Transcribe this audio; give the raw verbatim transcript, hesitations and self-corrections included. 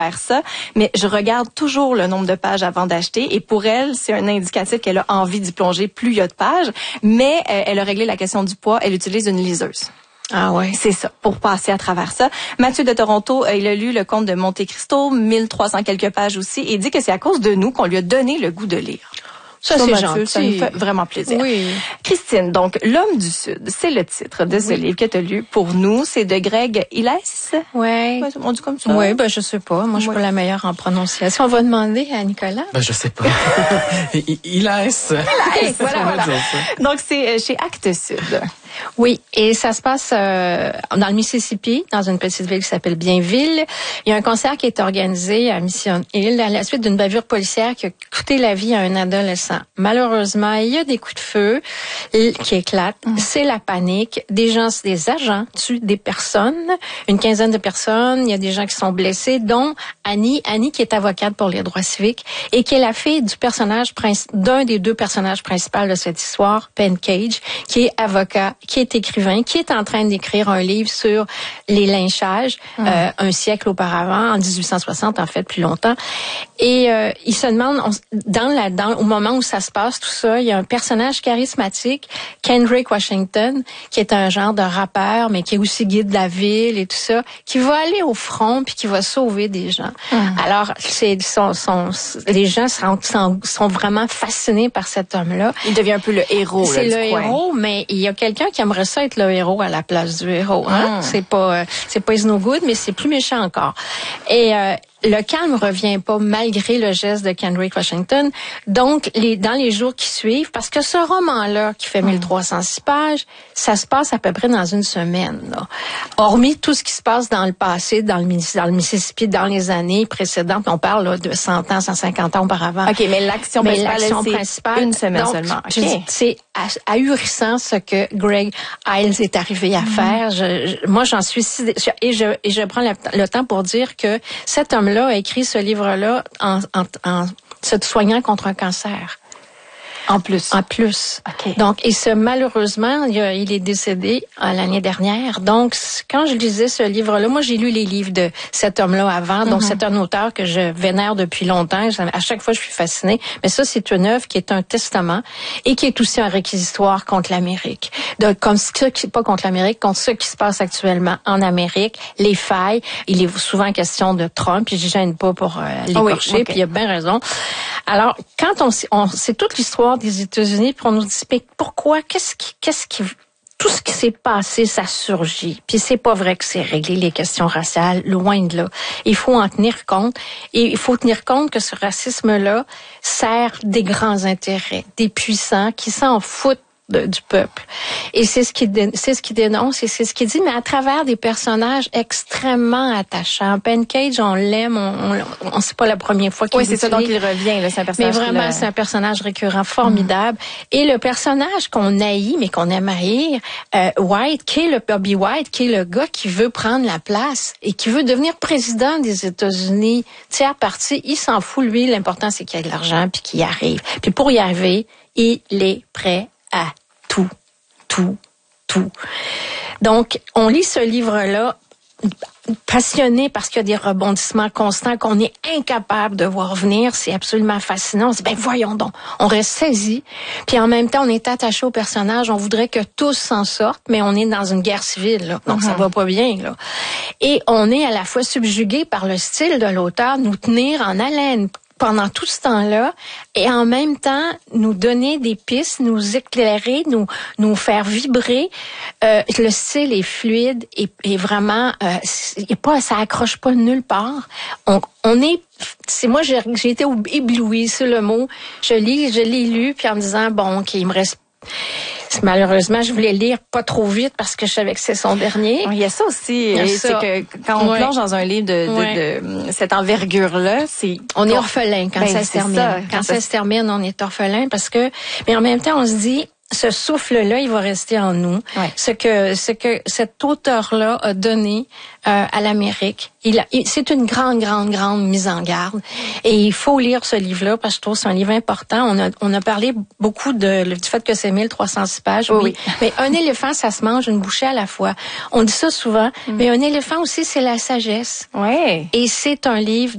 faire ça, mais je regarde toujours le nombre de pages avant d'acheter et pour elle, c'est un indicatif qu'elle a envie d'y plonger plus il y a de pages, mais euh, elle a réglé la question du poids, elle utilise une liseuse. Ah ouais. C'est ça, pour passer à travers ça. Mathieu de Toronto, euh, il a lu Le Comte de Monte Cristo, mille trois cents quelques pages aussi, et dit que c'est à cause de nous qu'on lui a donné le goût de lire. Ça, Ça, c'est Mathieu, gentil. ça nous fait vraiment plaisir. Oui. Christine, donc, L'Homme du Sud, c'est le titre de ce Oui. livre que tu as lu pour nous. C'est de Greg Iles. Ouais. Ouais, on dit comme ça. Oui, ben je sais pas. Moi, je suis Oui. pas la meilleure en prononciation. On va demander à Nicolas. Ben, je sais pas. Il il laisse. Hey, voilà, voilà. Donc, c'est euh, chez Actes Sud. Oui, et ça se passe euh, dans le Mississippi, dans une petite ville qui s'appelle Bienville. Il y a un concert qui est organisé à Mission Hill à la suite d'une bavure policière qui a coûté la vie à un adolescent. Malheureusement, il y a des coups de feu qui éclatent. Mmh. C'est la panique. Des gens, des agents tuent des personnes, une quinzaine de personnes. Il y a des gens qui sont blessés, dont Annie, Annie qui est avocate pour les droits civiques et qui est la fille du personnage d'un des deux personnages principaux de cette histoire, Ben Cage, qui est avocat, qui est écrivain, qui est en train d'écrire un livre sur les lynchages, mmh. euh, un siècle auparavant, en dix-huit cent soixante, en fait, plus longtemps. Et euh, il se demande, on, dans la, dans, au moment où ça se passe, tout ça, il y a un personnage charismatique, Kendrick Washington, qui est un genre de rappeur, mais qui est aussi guide de la ville et tout ça, qui va aller au front puis qui va sauver des gens. Mmh. Alors, c'est, son, son, les gens sont, sont, sont vraiment fascinés par cet homme-là. Il devient un peu le héros. C'est là, le du coin. héros, mais il y a quelqu'un qui aimerait ça être le héros à la place du héros. Hein? Mmh. C'est pas, c'est pas is no good, mais c'est plus méchant encore. Et euh, le calme revient pas malgré le geste de Kendrick Washington. Donc, les, dans les jours qui suivent, parce que ce roman-là, qui fait mille trois cent six pages, ça se passe à peu près dans une semaine. Là. Hormis tout ce qui se passe dans le passé, dans le, dans le Mississippi, dans les années précédentes, on parle là, de cent ans, cent cinquante ans auparavant. OK, mais l'action mais principale, l'action c'est principale, une semaine donc, seulement. Okay. C'est ahurissant ce que Greg Iles est arrivé à faire. Je, je, moi, j'en suis si... Et je, et je prends le, le temps pour dire que cet homme-là a écrit ce livre-là en, en, en se soignant contre un cancer. En plus. En plus. Okay. Donc, et ce, malheureusement, il, a, il est décédé euh, l'année dernière. Donc, quand je lisais ce livre-là, moi, j'ai lu les livres de cet homme-là avant. Donc, mm-hmm. c'est un auteur que je vénère depuis longtemps. À chaque fois, je suis fascinée. Mais ça, c'est une œuvre qui est un testament et qui est aussi un réquisitoire contre l'Amérique. Donc, comme ce qui, pas contre l'Amérique, contre ce qui se passe actuellement en Amérique, les failles. Il est souvent question de Trump, puis je gêne pas pour euh, l'écorcher, oh oui, okay. Puis il a bien raison. Alors, quand on, on c'est toute l'histoire des États-Unis, puis on nous dit, mais pourquoi, qu'est-ce qui, qu'est-ce qui, tout ce qui s'est passé, ça surgit. Puis c'est pas vrai que c'est réglé les questions raciales, loin de là. Il faut en tenir compte, et il faut tenir compte que ce racisme-là sert des grands intérêts, des puissants qui s'en foutent De, du peuple. Et c'est ce qui c'est ce qui dénonce et c'est ce qui dit, mais à travers des personnages extrêmement attachants. Ben Cage, on l'aime, on, on, on c'est pas la première fois qu'il Oui, c'est ça, donc il revient, là, c'est un personnage. Mais vraiment, le... c'est un personnage récurrent, formidable. Mm. Et le personnage qu'on haït, mais qu'on aime haïr, euh, White, qui est le Bobby White, qui est le gars qui veut prendre la place et qui veut devenir président des États-Unis, tiers parti, il s'en fout, lui, l'important c'est qu'il y ait de l'argent puis qu'il y arrive. Puis pour y arriver, il est prêt à tout, tout, tout. Donc, on lit ce livre-là passionné parce qu'il y a des rebondissements constants qu'on est incapable de voir venir. C'est absolument fascinant. On se dit, ben voyons donc, on reste saisi. Puis en même temps, on est attaché au personnage. On voudrait que tous s'en sortent, mais on est dans une guerre civile, là. Donc, mm-hmm. ça va pas bien, là. Et on est à la fois subjugué par le style de l'auteur, nous tenir en haleine pendant tout ce temps-là, et en même temps nous donner des pistes, nous éclairer, nous nous faire vibrer. Euh, le style est fluide et, et vraiment, euh, c'est pas, ça accroche pas nulle part. On, on est, c'est moi j'ai, j'ai été éblouie, c'est le mot. Je lis, je l'ai lu, puis en me disant bon, ok, il me reste. Malheureusement, je voulais lire pas trop vite parce que je savais que c'est son dernier. Il y a ça aussi, ça. c'est que quand on ouais. plonge dans un livre de, de, ouais. de cette envergure-là, c'est... On est orphelin quand ben, ça se termine. Ça, quand, quand ça se termine, on est orphelin parce que... Mais en même temps, on se dit... Ce souffle-là, il va rester en nous. Ouais. Ce que, ce que cet auteur-là a donné euh, à l'Amérique, il a, il, c'est une grande, grande, grande mise en garde. Et il faut lire ce livre-là parce que je trouve que c'est un livre important. On a, on a parlé beaucoup de, du fait que c'est mille trois cent six pages. Oui. oui. Mais un éléphant, ça se mange une bouchée à la fois. On dit ça souvent. Mm. Mais un éléphant aussi, c'est la sagesse. Ouais. Et c'est un livre